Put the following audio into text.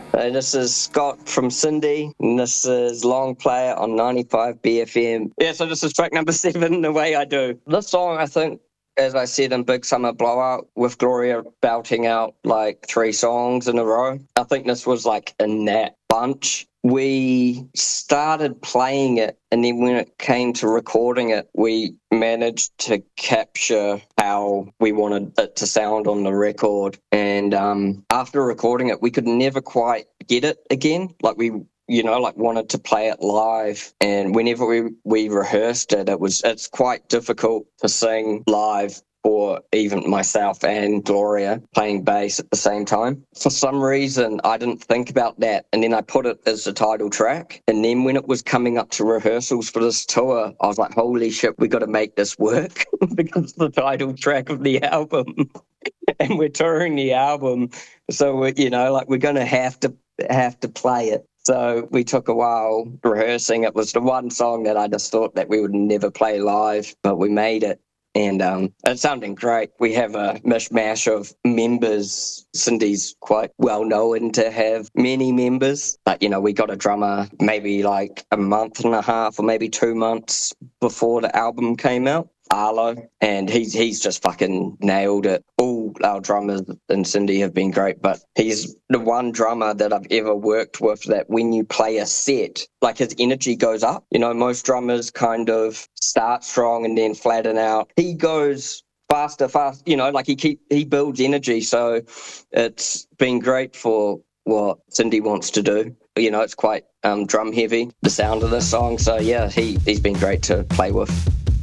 This is Scott from Cindy, and this is Long Player on 95 BFM. Yeah, so this is track number 7, The Way I Do. This song, I think, as I said in Big Summer Blowout, with Gloria belting out like 3 songs in a row, I think this was like in that bunch. We started playing it, and then when it came to recording it, we managed to capture how we wanted it to sound on the record. And after recording it, we could never quite get it again. Like we wanted to play it live. And whenever we rehearsed it, it's quite difficult to sing live for even myself and Gloria playing bass at the same time. For some reason, I didn't think about that, and then I put it as the title track. And then when it was coming up to rehearsals for this tour, I was like, holy shit, we got to make this work because it's the title track of the album. And we're touring the album, so we're going to have to play it. So we took a while rehearsing. It was the one song that I just thought that we would never play live, but we made it. And it's sounding great. We have a mishmash of members. Cindy's quite well known to have many members. But, we got a drummer maybe like a month and a half or maybe 2 months before the album came out, Arlo, and he's just fucking nailed it. All our drummers and Cindy have been great, but he's the one drummer that I've ever worked with that when you play a set, like his energy goes up. Most drummers kind of start strong and then flatten out. He goes fast, like he builds energy. So it's been great for what Cindy wants to do. It's quite drum heavy, the sound of this song. So yeah, he's been great to play with.